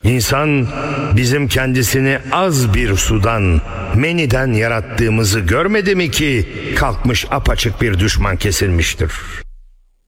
İnsan bizim kendisini az bir sudan, meniden yarattığımızı görmedi mi ki kalkmış apaçık bir düşman kesilmiştir.